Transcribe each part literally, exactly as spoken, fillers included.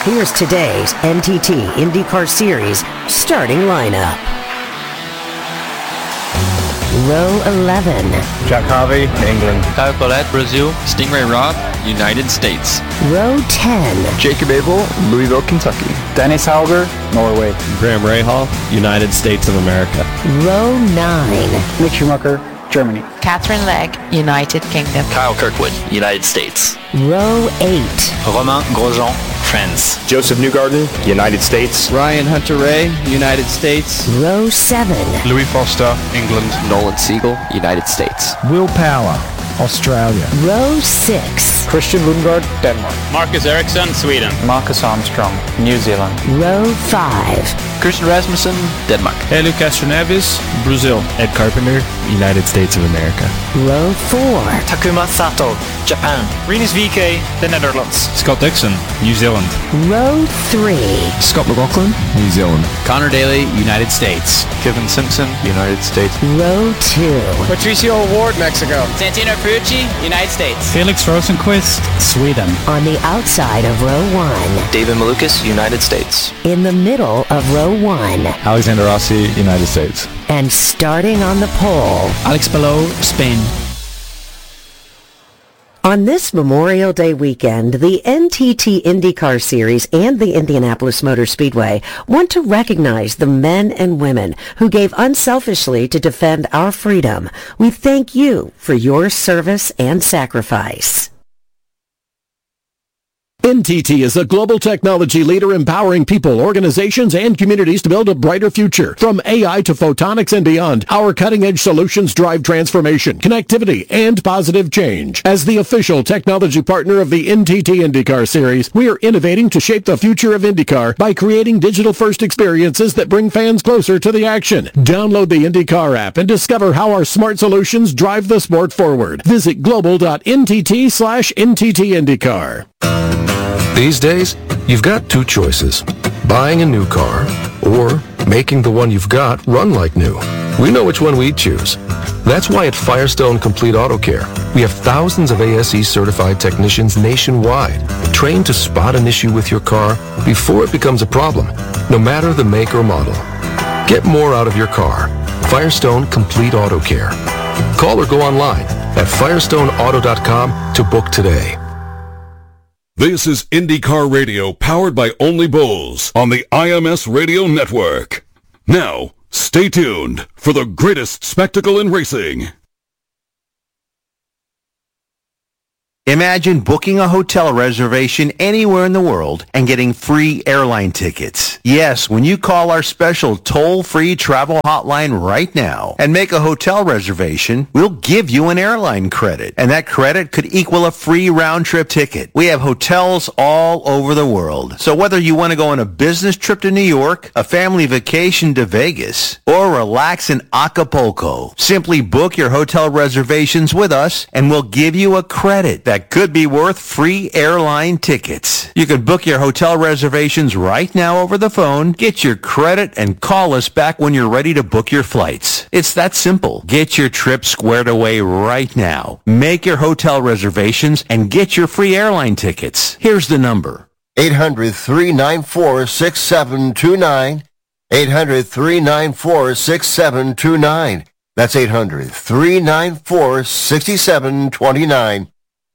Here's today's N T T IndyCar Series starting lineup. Row eleven. Jack Harvey, England. Kyle Collette, Brazil. Stingray Robb, United States. Row ten. Jacob Abel, Louisville, Kentucky. Dennis Hauger, Norway. Graham Rahal, United States of America. Row nine. Nick Schumacher, Germany. Catherine Legg, United Kingdom. Kyle Kirkwood, United States. Row eight. Romain Grosjean, France. Joseph Newgarden, United States. Ryan Hunter-Reay, United States. Row seven. Louis Foster, England. Nolan Siegel, United States. Will Power, Australia. Row six. Christian Lundgaard, Denmark. Marcus Ericsson, Sweden. Marcus Armstrong, New Zealand. Row five. Christian Rasmussen, Denmark. Helio Castroneves, Brazil. Ed Carpenter, United States of America. Row four. Takuma Sato, Japan. Rinus V K, the Netherlands. Scott Dixon, New Zealand. Row three. Scott McLaughlin, New Zealand. Connor Daly, United States. Kevin Simpson, United States. Row two. Patricio Ward, Mexico. Santino Ferrucci, United States. Felix Rosenquist, Sweden. On the outside of row one. David Malukas, United States. In the middle of row one. Alexander Rossi, United States. And starting on the pole. Alex Palou, Spain. On this Memorial Day weekend, the N T T IndyCar Series and the Indianapolis Motor Speedway want to recognize the men and women who gave unselfishly to defend our freedom. We thank you for your service and sacrifice. N T T is a global technology leader empowering people, organizations, and communities to build a brighter future. From A I to photonics and beyond, our cutting-edge solutions drive transformation, connectivity, and positive change. As the official technology partner of the N T T IndyCar Series, we are innovating to shape the future of IndyCar by creating digital-first experiences that bring fans closer to the action. Download the IndyCar app and discover how our smart solutions drive the sport forward. Visit global.ntt slash NTTIndyCar. These days, you've got two choices. Buying a new car or making the one you've got run like new. We know which one we'd choose. That's why at Firestone Complete Auto Care, we have thousands of A S E certified technicians nationwide, trained to spot an issue with your car before it becomes a problem, no matter the make or model. Get more out of your car. Firestone Complete Auto Care. Call or go online at firestone auto dot com to book today. This is IndyCar Radio, powered by Only Bulls on the I M S Radio Network. Now, stay tuned for the greatest spectacle in racing. Imagine booking a hotel reservation anywhere in the world and getting free airline tickets. Yes, when you call our special toll-free travel hotline right now and make a hotel reservation, we'll give you an airline credit, and that credit could equal a free round-trip ticket. We have hotels all over the world, so whether you want to go on a business trip to New York, a family vacation to Vegas, or relax in Acapulco, simply book your hotel reservations with us and we'll give you a credit that could be worth free airline tickets. You can book your hotel reservations right now over the phone, get your credit, and call us back when you're ready to book your flights. It's that simple. Get your trip squared away right now. Make your hotel reservations and get your free airline tickets. Here's the number. eight hundred, three nine four, six seven two nine. eight hundred, three nine four, six seven two nine. That's eight hundred, three nine four, six seven two nine.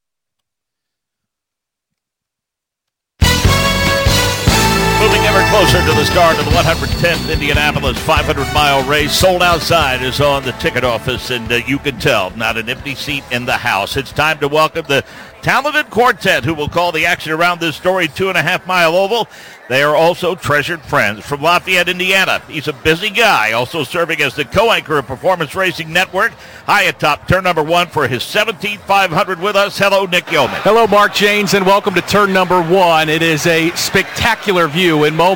Moving ever closer to the start of the one hundred tenth Indianapolis five hundred mile race. Sold Outside is on the ticket office, and uh, you can tell, not an empty seat in the house. It's time to welcome the talented quartet who will call the action around this storied two and a half mile oval. They are also treasured friends from Lafayette, Indiana. He's a busy guy, also serving as the co-anchor of Performance Racing Network. High atop turn number one for his seventeenth five hundred with us. Hello, Nick Yeoman. Hello, Mark Janes, and welcome to turn number one. It is a spectacular view in moment.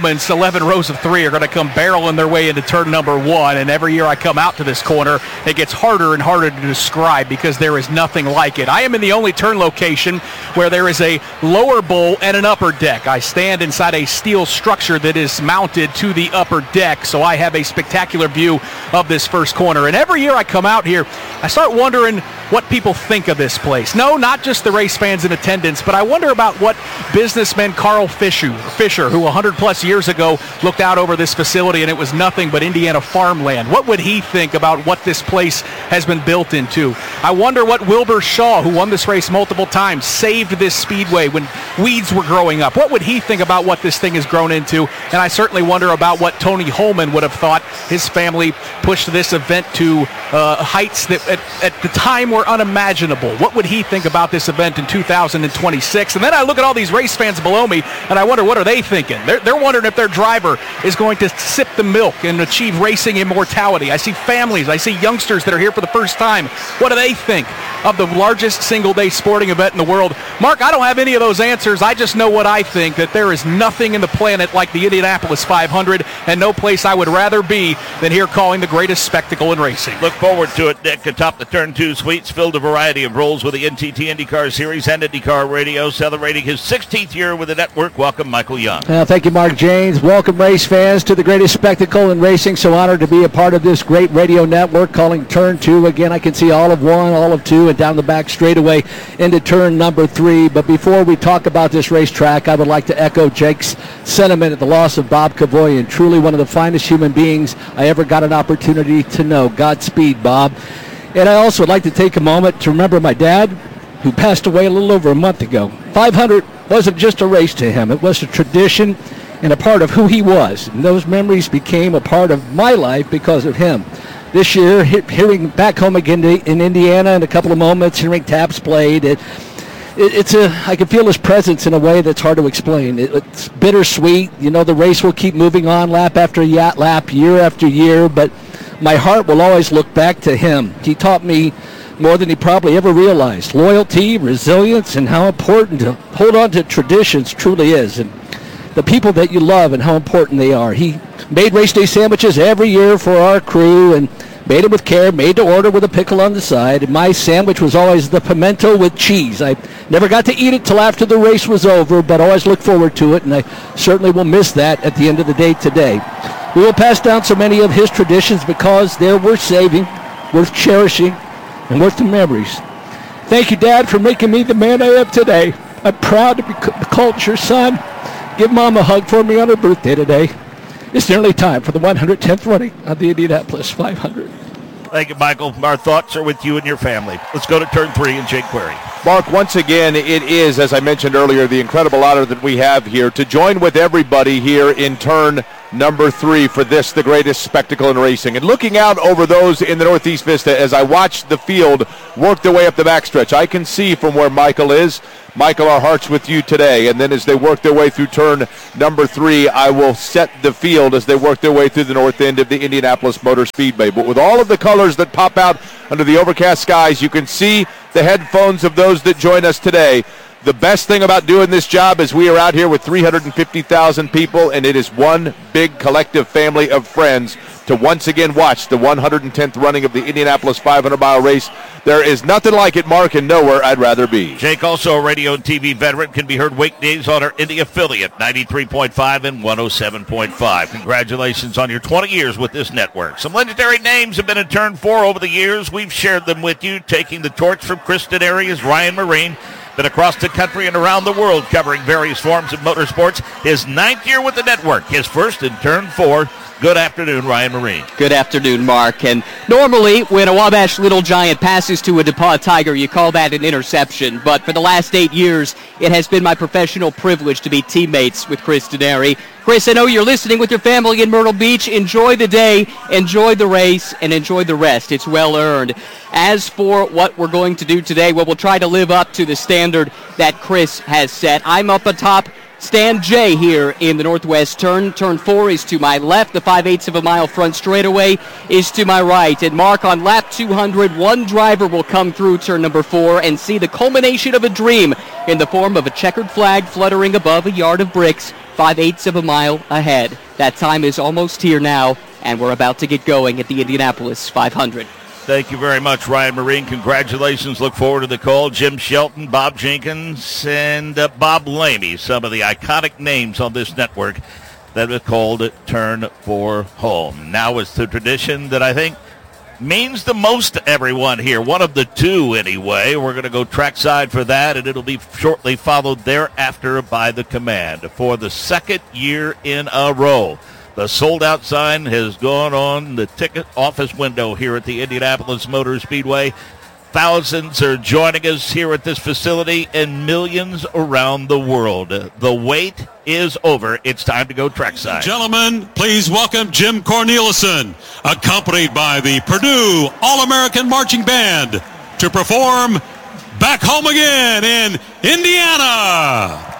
moments, eleven rows of three are going to come barreling their way into turn number one, and every year I come out to this corner, it gets harder and harder to describe because there is nothing like it. I am in the only turn location where there is a lower bowl and an upper deck. I stand inside a steel structure that is mounted to the upper deck, so I have a spectacular view of this first corner. And every year I come out here, I start wondering what people think of this place. No, not just the race fans in attendance, but I wonder about what businessman Carl Fisher, Fisher, who one hundred plus years ago looked out over this facility and it was nothing but Indiana farmland. What would he think about what this place has been built into? I wonder what Wilbur Shaw, who won this race multiple times, saved this speedway when weeds were growing up. What would he think about what this thing has grown into? And I certainly wonder about what Tony Holman would have thought. His family pushed this event to uh, heights that at, at the time were unimaginable. What would he think about this event in two thousand twenty-six? And then I look at all these race fans below me, and I wonder, what are they thinking? They're, they're wondering if their driver is going to sip the milk and achieve racing immortality. I see families. I see youngsters that are here for the first time. What do they think of the largest single-day sporting event in the world? Mark, I don't have any of those answers. I just know what I think, that there is nothing in the planet like the Indianapolis five hundred, and no place I would rather be than here calling the greatest spectacle in racing. Look forward to it, Nick. Atop the Turn two suites, filled a variety of roles with the N T T IndyCar Series and IndyCar Radio, celebrating his sixteenth year with the network. Welcome, Michael Young. Uh, thank you, Mark James. Welcome, race fans, to the greatest spectacle in racing. So honored to be a part of this great radio network calling Turn two. Again, I can see all of one, all of two, and down the back straightaway into turn number three. But before we talk about this racetrack, I would like to echo Jake's sentiment at the loss of Bob Kavoyan. Truly one of the finest human beings I ever got an opportunity to know. Godspeed, Bob. And I also would like to take a moment to remember my dad, who passed away a little over a month ago. five hundred wasn't just a race to him. It was a tradition and a part of who he was. And those memories became a part of my life because of him. This year, hearing back home again in Indiana in a couple of moments, hearing Taps played, it, it, it's a, I can feel his presence in a way that's hard to explain. It, it's bittersweet. You know, the race will keep moving on lap after lap, year after year, but my heart will always look back to him. He taught me more than he probably ever realized. Loyalty, resilience, and how important to hold on to traditions truly is. And the people that you love and how important they are. He made race day sandwiches every year for our crew and made them with care, made to order with a pickle on the side. And my sandwich was always the pimento with cheese. I never got to eat it till after the race was over, but always look forward to it, and I certainly will miss that at the end of the day today. We will pass down so many of his traditions because they're worth saving, worth cherishing, and worth the memories. Thank you, Dad, for making me the man I am today. I'm proud to be called your son. Give Mom a hug for me on her birthday today. It's nearly time for the one hundred tenth running of the Indianapolis five hundred. Thank you, Michael. Our thoughts are with you and your family. Let's go to turn three and Jake Query. Mark, once again, it is, as I mentioned earlier, the incredible honor that we have here to join with everybody here in turn number three for this, the greatest spectacle in racing. And looking out over those in the Northeast Vista, as I watch the field work their way up the backstretch, I can see from where Michael is. Michael, our hearts with you today. And then as they work their way through turn number three, I will set the field as they work their way through the north end of the Indianapolis Motor Speedway. But with all of the colors that pop out under the overcast skies, you can see the headphones of those that join us today. The best thing about doing this job is we are out here with three hundred fifty thousand people, and it is one big collective family of friends to once again watch the one hundred tenth running of the Indianapolis five hundred mile race. There is nothing like it, Mark, and nowhere I'd rather be. Jake, also a radio and T V veteran, can be heard weekdays on our Indy affiliate, ninety-three point five and one oh seven point five. Congratulations on your twenty years with this network. Some legendary names have been in turn four over the years. We've shared them with you, taking the torch from Kristen Arias, Ryan Marine. Been across the country and around the world covering various forms of motorsports. His ninth year with the network, his first in turn four. Good afternoon, Ryan Marine. Good afternoon, Mark. And normally, when a Wabash Little Giant passes to a DePaul Tiger, you call that an interception. But for the last eight years, it has been my professional privilege to be teammates with Chris Denari. Chris, I know you're listening with your family in Myrtle Beach. Enjoy the day, enjoy the race, and enjoy the rest. It's well earned. As for what we're going to do today, well, we'll try to live up to the standard that Chris has set. I'm up atop Stand J here in the northwest turn. Turn four is to my left. The five-eighths of a mile front straightaway is to my right. And Mark, on lap two hundred, one driver will come through turn number four and see the culmination of a dream in the form of a checkered flag fluttering above a yard of bricks, five-eighths of a mile ahead. That time is almost here now, and we're about to get going at the Indianapolis five hundred. Thank you very much, Ryan Marine. Congratulations. Look forward to the call. Jim Shelton, Bob Jenkins, and uh, Bob Lamey, some of the iconic names on this network that have called Turn for Home. Now it's the tradition that I think means the most to everyone here. One of the two, anyway. We're going to go trackside for that, and it'll be shortly followed thereafter by the command for the second year in a row. The sold-out sign has gone on the ticket office window here at the Indianapolis Motor Speedway. Thousands are joining us here at this facility and millions around the world. The wait is over. It's time to go trackside. Gentlemen, please welcome Jim Cornelison, accompanied by the Purdue All-American Marching Band, to perform Back Home Again in Indiana.